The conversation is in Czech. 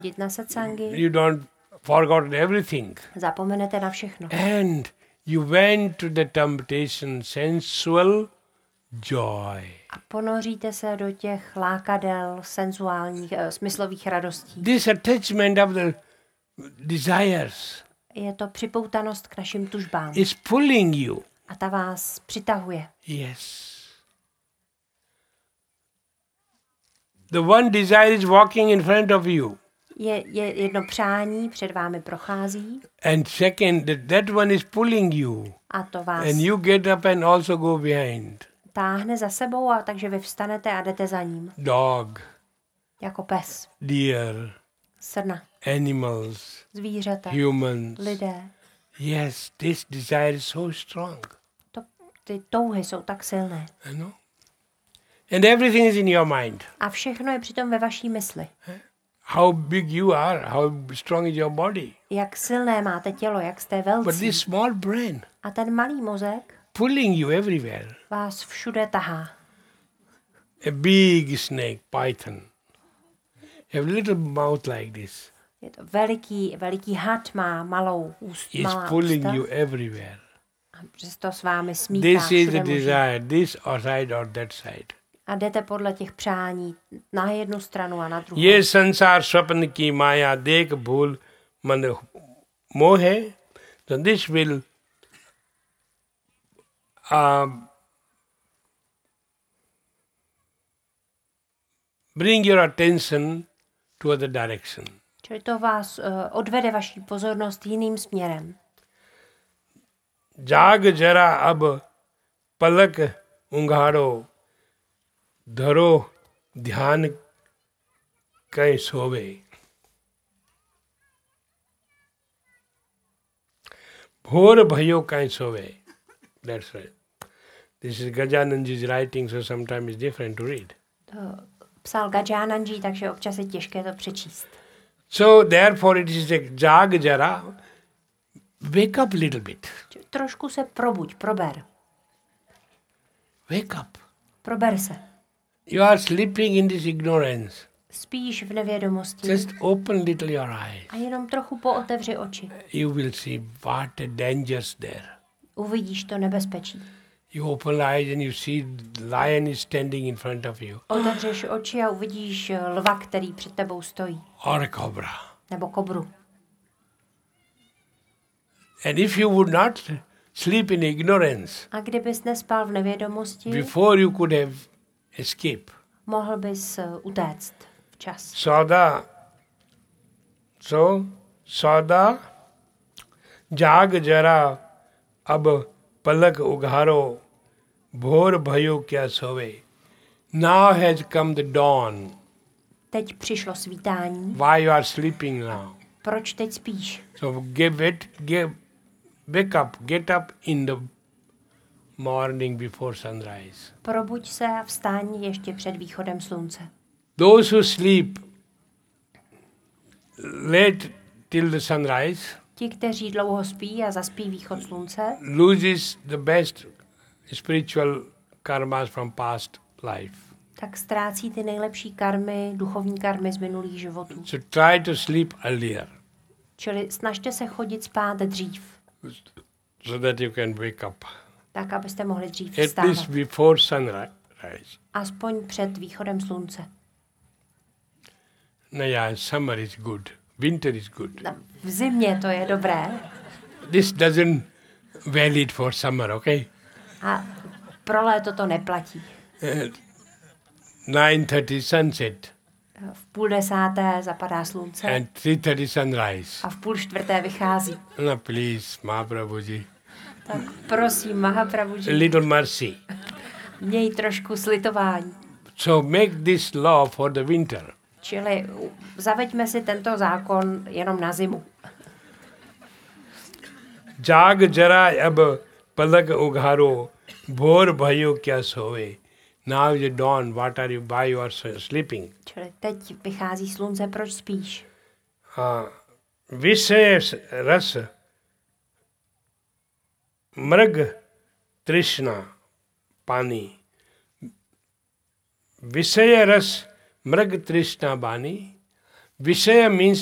Jít na satsangy, You don't forgot everything. zapomenete na všechno. And you went to the temptation, sensual joy. A ponoříte se do těch lákadel, senzuálních, smyslových radostí. This attachment of the desires Je to připoutanost k našim tužbám. is pulling you. A ta vás přitahuje. Yes. The one desire is walking in front of you. Je jedno přání, před vámi prochází And second, that one is pulling you. a to vás And you get up and also go behind. táhne za sebou, a takže vy vstanete a jdete za ním. Dog, Jako pes, deer, srna, animals, zvířata, humans. lidé. Yes, this desire is so strong. Ty touhy jsou tak silné. You know? And everything is in your mind. A všechno je přitom ve vaší mysli. How big you are, how strong is your body. Jak silné máte tělo, jak jste But velcí. this small brain A ten malý mozek pulling you everywhere. vás všude tahá. A big snake, python, have little mouth like this. Je to veliký had, má malou It's pulling ústa. you everywhere. A přesto s vámi smítá This is všude the možně. desire, this or side or that side. A jdete podle těch přání na jednu stranu a na druhou. ये संसार स्वप्न की माया देख भूल मन मोहे, so this will bring your attention to other direction. Čili to vás odvede vaši pozornost jiným směrem. जाग जरा अब पलक उंघाड़ो, धरो ध्यान कै सोवे. भोर भयो कै सोवे. That's right. This is Gajananji's writing, so sometimes it's different to read. To psal Gajananji, takže občas je těžké to přečíst. So therefore it is like जाग जरा, wake up little bit. Trošku se probuď, prober. Wake up. Prober se. You are sleeping in this ignorance. Spíš v nevědomosti. Just open little your eyes. A jenom trochu pootevři oči. You will see what a dangers there. Uvidíš to nebezpečí. You open eyes and you see the lion is standing in front of you. Otevřeš oči a uvidíš lva, který před tebou stojí. Or a cobra. Nebo kobru. And if you would not sleep in ignorance, A kdybys nespal v nevědomosti, before you could have escaped. mohl bys utéct včas. सौदा जाग जरा अब पलक उघारो भोर भयो क्या सोवे. Now has come the dawn. Teď přišlo svítání. Why you are sleeping now? Proč teď spíš? So wake up, get up in the morning before sunrise. Probuď se a vstaň ještě před východem slunce. Those who sleep late till the sunrise Ti, kteří dlouho spí a zaspí východ slunce, loses the best spiritual karmas from past life. tak ztrácí ty nejlepší karmy, duchovní karmy z minulých životů. So try to sleep earlier Čili snažte se chodit spát dřív, so that you can wake up. tak abyste mohli dřív At least vstávat. before sunrise. Aspoň před východem slunce. No, yeah, summer is good. Winter is good. V zimě to je dobré. This doesn't valid for summer, okay? A pro léto to neplatí. 9:30 sunset V 9:30 zapadá slunce and 3:30 sunrise. a v 3:30 vychází. No, please, Mahaprabhuji. Tak prosím, Mahaprabhuji, Little mercy. měj trošku slitování. So make this law for the winter. Čili zaveďme si tento zákon jenom na zimu. जाग जरा अब पलक उघारो भोर भयो क्या सोवे. Now is the dawn. What are you? Why you are sleeping? Čili teď vychází slunce, proč spíš? विषय रस मृग तृष्णा पानी. विषय रस मृग तृष्णा बानी Vishaya means